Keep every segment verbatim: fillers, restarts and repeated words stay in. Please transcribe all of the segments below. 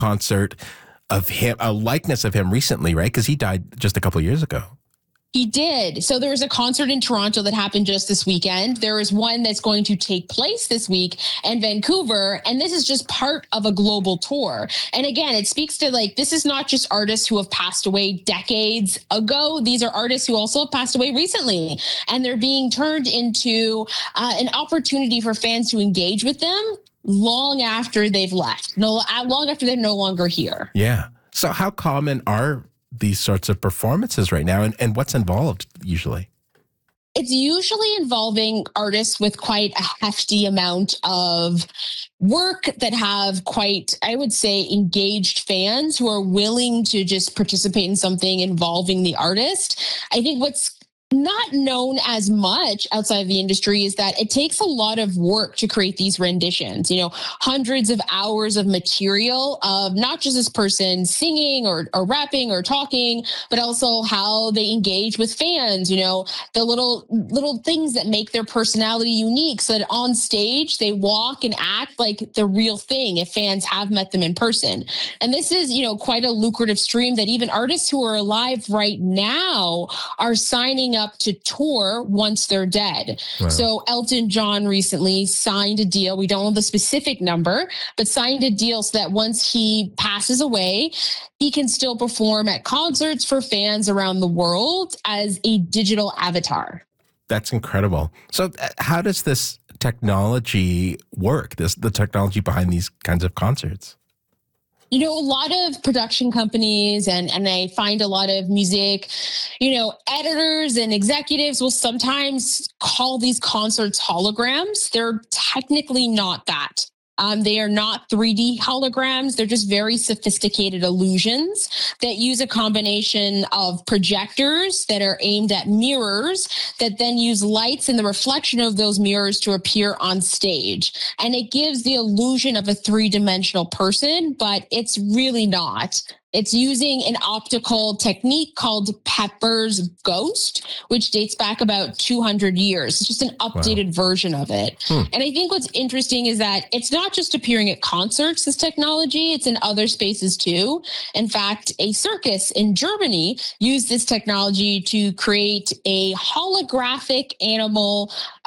concert of him, a likeness of him recently, right? Because he died just a couple of years ago. He did. So there was a concert in Toronto that happened just this weekend. There is one that's going to take place this week in Vancouver. And this is just part of a global tour. And again, it speaks to like, this is not just artists who have passed away decades ago. These are artists who also have passed away recently. And they're being turned into uh, an opportunity for fans to engage with them long after they've left, no, long after they're no longer here. Yeah. So how common are these sorts of performances right now, and, and what's involved usually? It's usually involving artists with quite a hefty amount of work that have quite, I would say, engaged fans who are willing to just participate in something involving the artist. I think what's not known as much outside of the industry is that it takes a lot of work to create these renditions, you know, hundreds of hours of material of not just this person singing or, or rapping or talking, but also how they engage with fans, you know, the little, little things that make their personality unique so that on stage they walk and act like the real thing if fans have met them in person. And this is, you know, quite a lucrative stream that even artists who are alive right now are signing up up to tour once they're dead. Wow. So Elton John recently signed a deal. We don't know the specific number, but signed a deal so that once he passes away, he can still perform at concerts for fans around the world as a digital avatar. That's incredible. So how does this technology work? This the technology behind these kinds of concerts? You know, a lot of production companies and, and I find a lot of music, you know, editors and executives will sometimes call these concerts holograms. They're technically not that. Um, they are not three D holograms. They're just very sophisticated illusions that use a combination of projectors that are aimed at mirrors that then use lights and the reflection of those mirrors to appear on stage. And it gives the illusion of a three-dimensional person, but it's really not. It's using an optical technique called Pepper's Ghost, which dates back about two hundred years. It's just an updated wow. version of it. Hmm. And I think what's interesting is that it's not just appearing at concerts, this technology, it's in other spaces too. In fact, a circus in Germany used this technology to create a holographic animal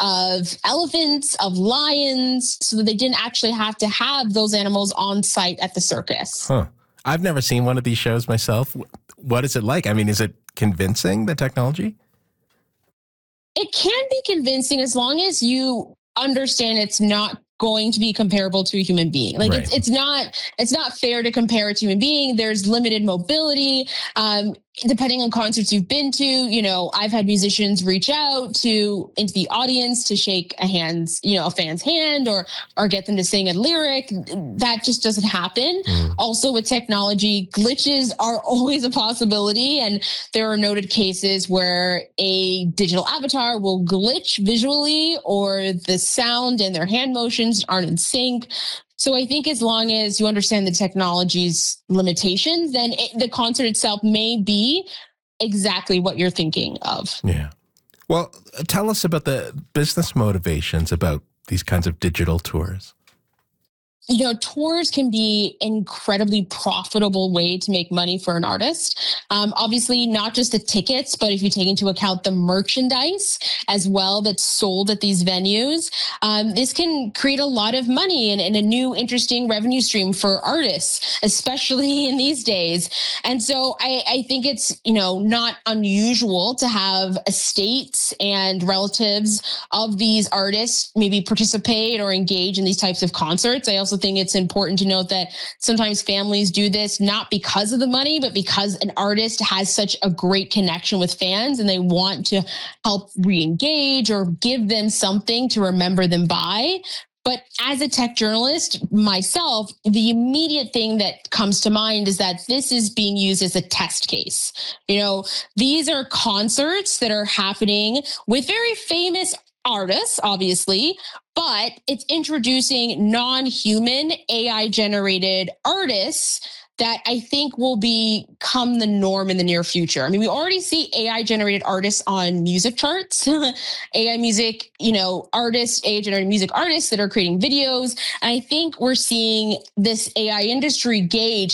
of elephants, of lions, so that they didn't actually have to have those animals on site at the circus. Huh. I've never seen one of these shows myself. What is it like? I mean, is it convincing, the technology? It can be convincing as long as you understand it's not going to be comparable to a human being. Like right. it's it's not it's not fair to compare it to a human being. There's limited mobility. Um, depending on concerts you've been to, you know, I've had musicians reach out to into the audience to shake a hand's, you know, a fan's hand or or get them to sing a lyric. That just doesn't happen. Mm. Also with technology, glitches are always a possibility. And there are noted cases where a digital avatar will glitch visually or the sound and their hand motions aren't in sync. So I think as long as you understand the technology's limitations, then it, the concert itself may be exactly what you're thinking of. Yeah. Well, tell us about the business motivations about these kinds of digital tours. You know, tours can be an incredibly profitable way to make money for an artist. Um, obviously, not just the tickets, but if you take into account the merchandise as well that's sold at these venues, um, this can create a lot of money and, and a new interesting revenue stream for artists, especially in these days. And so I, I think it's, you know, not unusual to have estates and relatives of these artists maybe participate or engage in these types of concerts. I also think it's important to note that sometimes families do this not because of the money, but because an artist has such a great connection with fans and they want to help re-engage or give them something to remember them by. But as a tech journalist myself, the immediate thing that comes to mind is that this is being used as a test case. You know, these are concerts that are happening with very famous artists, obviously, but it's introducing non-human A I generated artists that I think will become the norm in the near future. I mean, we already see A I generated artists on music charts, A I music, you know, artists, A I generated music artists that are creating videos. And I think we're seeing this A I industry gauge